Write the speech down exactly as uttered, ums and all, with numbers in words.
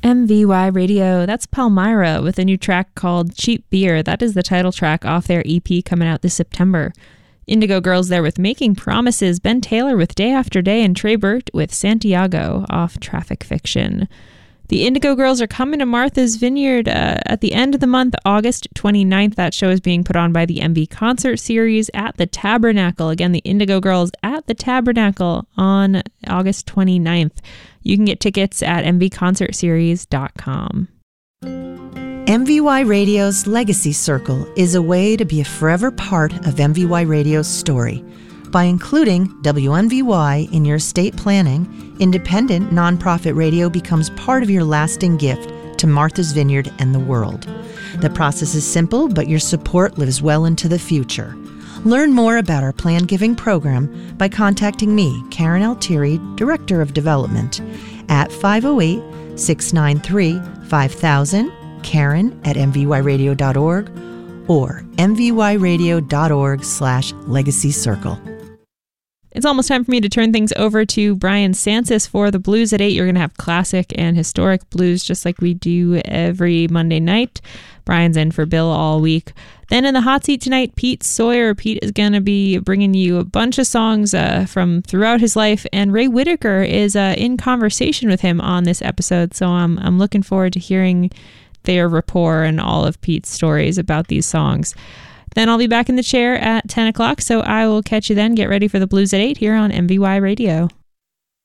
M V Y Radio. That's Palmyra with a new track called Cheap Beer. That is the title track off their E P coming out this September. Indigo Girls there with Making Promises, Ben Taylor with Day After Day, and Trey Burt with Santiago off Traffic Fiction. The Indigo Girls are coming to Martha's Vineyard uh, at the end of the month, August twenty-ninth. That show is being put on by the M V Concert Series at the Tabernacle. Again, the Indigo Girls at the Tabernacle on August twenty-ninth. You can get tickets at m v concert series dot com. M V Y Radio's Legacy Circle is a way to be a forever part of M V Y Radio's story. By including W M V Y in your estate planning, independent nonprofit radio becomes part of your lasting gift to Martha's Vineyard and the world. The process is simple, but your support lives well into the future. Learn more about our Plan Giving program by contacting me, Karen Altieri, Director of Development, at five oh eight, six nine three, five thousand, Karen at m v y radio dot org, or m v y radio dot org slash legacy circle. It's almost time for me to turn things over to Brian Sansis for the Blues at eight. You're going to have classic and historic blues just like we do every Monday night. Brian's in for Bill all week. Then in the hot seat tonight, Pete Sawyer. Pete is going to be bringing you a bunch of songs uh, from throughout his life, and Ray Whitaker is uh, in conversation with him on this episode, so I'm, I'm looking forward to hearing their rapport and all of Pete's stories about these songs. Then I'll be back in the chair at ten o'clock, so I will catch you then. Get ready for the Blues at eight here on M V Y Radio.